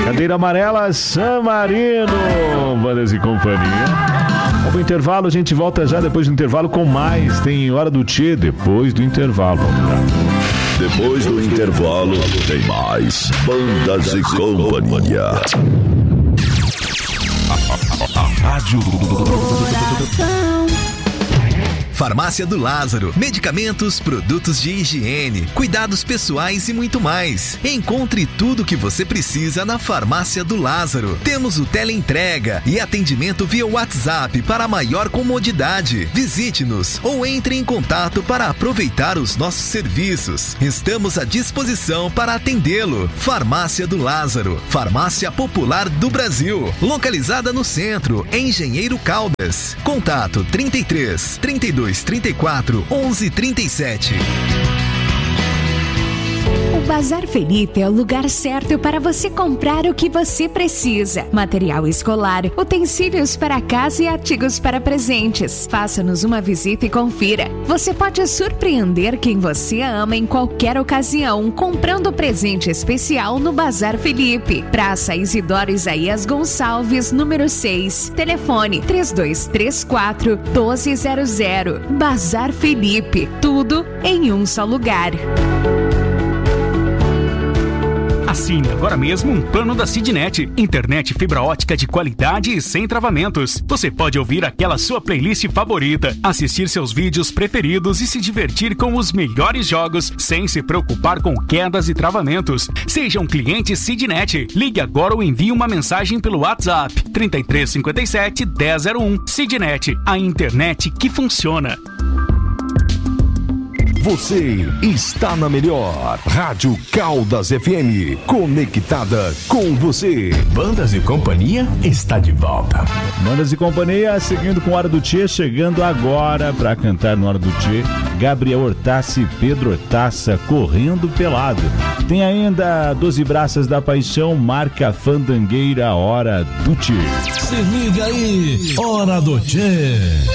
Cadeira amarela, San Marino, Bandas e Companhia. Vamos pro intervalo, a gente volta já depois do intervalo com mais. Tem Hora do Tchê depois do intervalo. Depois do intervalo, tem mais Bandas e Companhia. Rádio Farmácia do Lázaro. Medicamentos, produtos de higiene, cuidados pessoais e muito mais. Encontre tudo o que você precisa na Farmácia do Lázaro. Temos o teleentrega e atendimento via WhatsApp para maior comodidade. Visite-nos ou entre em contato para aproveitar os nossos serviços. Estamos à disposição para atendê-lo. Farmácia do Lázaro, farmácia popular do Brasil. Localizada no centro, em Engenheiro Caldas. Contato 33 32 34 11 37. O Bazar Felipe é o lugar certo para você comprar o que você precisa. Material escolar, utensílios para casa e artigos para presentes. Faça-nos uma visita e confira. Você pode surpreender quem você ama em qualquer ocasião, comprando presente especial no Bazar Felipe. Praça Isidoro Isaías Gonçalves, número 6. Telefone 3234 1200. Bazar Felipe. Tudo em um só lugar. Assine agora mesmo um plano da Sidnet. Internet fibra ótica de qualidade e sem travamentos. Você pode ouvir aquela sua playlist favorita, assistir seus vídeos preferidos e se divertir com os melhores jogos sem se preocupar com quedas e travamentos. Seja um cliente Sidnet. Ligue agora ou envie uma mensagem pelo WhatsApp 3357 1001. Sidnet, a internet que funciona. Você está na melhor Rádio Caldas FM, conectada com você. Bandas e Companhia está de volta. Bandas e Companhia, seguindo com Hora do Tchê, chegando agora para cantar no Hora do Tchê, Gabriel Hortaça e Pedro Hortaça, Correndo Pelado. Tem ainda 12 Braças da Paixão, marca fandangueira, Hora do Tchê. Se liga aí, Hora do Tchê.